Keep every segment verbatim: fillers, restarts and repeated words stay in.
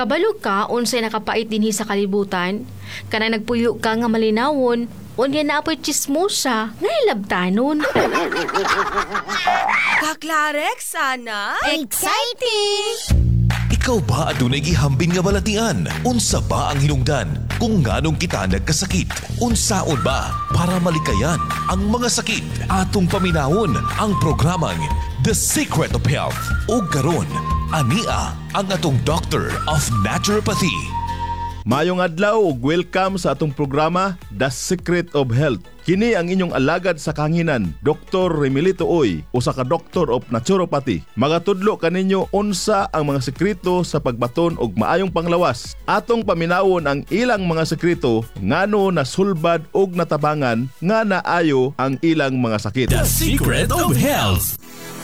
Kabalo ka unsay nakapait dinhi sa kalibutan, kana nagpuyo ka nga malinawon, unya na apoy chismosa nga ilabtanon. Kaklarek sana? Exciting! Ikaw ba adunay gihambin nga balatian? Unsa ba ang hinungdan? Kung nganong kita nagkasakit? Unsaon ba para malikayan ang mga sakit? Atong paminawon ang programang The Secret of Health. O karon, ania ang atong Doctor of Naturopathy. Mayong adlaw ug welcome sa atong programa The Secret of Health. Kini ang inyong alagad sa kanginan, Doktor Remilito Oy, usa ka Doctor of Naturopathy. Magatudlo kaninyo unsa ang mga sekreto sa pagbaton og maayong panglawas. Atong paminawon ang ilang mga sekreto ngano nasulbad og natabangan nga naayo ang ilang mga sakit. The Secret of Health.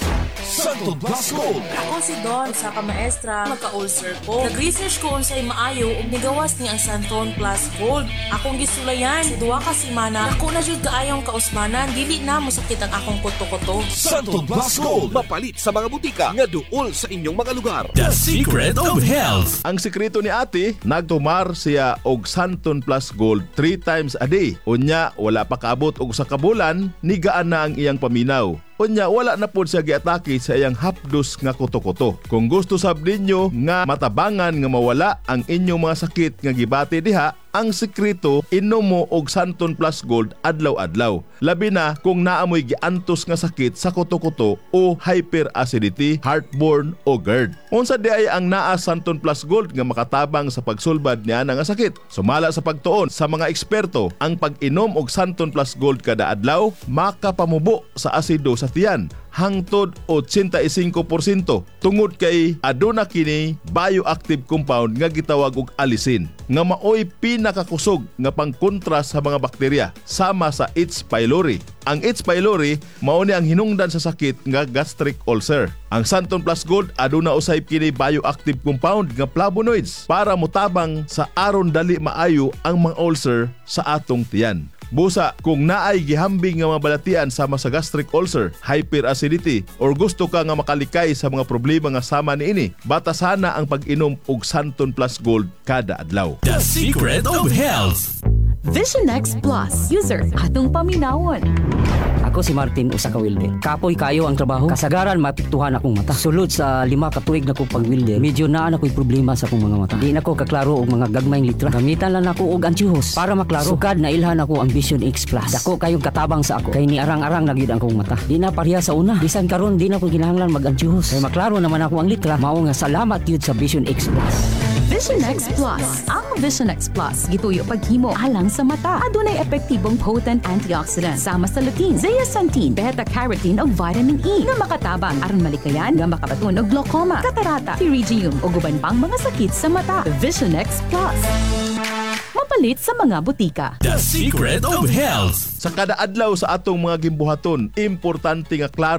Santo Blasco. Ako si Don sa kamaestra, magka-ulcer ko. Nag-research ko unsay maayo ug nigawas ni ang Santon Plus Gold. Akong gisulayan sa duha ka semana. Ako na jud kaayong kausmanan, dili na mo sakit ang akong kuto-kuto. Santo Blasco. Mapalit sa mga butika nga duol sa inyong mga lugar. The Secret of Health. Ang sekreto ni ate, nagtumar siya og Santon Plus Gold three times a day. Unya, wala pa kaabot og sa kabulan, nigaan na ang iyang paminaw. Unya, wala na po siya giatake sa iyang hapdos nga kuto-kuto. Kung gusto sab ninyo nga matabangan nga mawala ang inyong mga sakit nga gibati diha, ang sekreto inom mo og Santon Plus Gold adlaw-adlaw. Labi na kung naamoy giantos nga sakit sa kuto-kuto o hyperacidity, heartburn o GERD. Unsa di ay ang naa Santon Plus Gold nga makatabang sa pagsulbad niya nga sakit. Sumala sa pagtuon sa mga eksperto, ang pag-inom og Santon Plus Gold kada adlaw makapamubo sa asido sa tiyan hangtod eighty-five percent tungod kay aduna kini bioactive compound nga gitawag og alisin nga maoy pinakakusog nga pangkontra sa mga bakterya sama sa H. pylori. Ang H. pylori mao ni ang hinungdan sa sakit nga gastric ulcer. Ang Santon Plus Gold aduna usay kini bioactive compound nga flavonoids para motabang sa aron dali maayo ang mga ulcer sa atong tiyan. Busa, kung naay gihambing nga mga balatian sama sa gastric ulcer, hyperacidity, or gusto ka nga makalikay sa mga problema nga sama niini, batasana ang pag-inom og Santon Plus Gold kada adlaw. The Secret of Health. Visionex Plus. User, atong paminawon. Ako si Martin usa ka welder. Kapoy kayo ang trabaho. Kasagaran mapiktuhan akong mata. Sulod sa lima ka tuig na ko pag-welder, medyo naa na ko'y problema sa akong mga mata. Di na ko kaklaro og mga gagmayng litra. Gamitan lang ako og antihuos para maklaro. Sukad na ilhan ako ang Vision X Plus. Dako kayong katabang sa ako. Kay ni arang-arang na gyud ang akong mata. Di na pareha sa una. Bisan karon di na ko kinahanglan mag-antihuos. Kay maklaro naman ako ang litra. Mao nga salamat gyud sa Vision X Plus. Visionex Plus. Ang Visionex Plus gituyo paghimo alang sa mata. Adunay epektibong potent antioxidant sama sa lutein, zeaxanthin, beta-carotene ug vitamin E nga makatabang aron malikayan nga makabaton og glaucoma, catarata, pterygium ug uban pang mga sakit sa mata. Visionex Plus. Mapalit sa mga butika. The Secret of Health. Sa kada adlaw sa atong mga gimbuhaton, importante nga klaro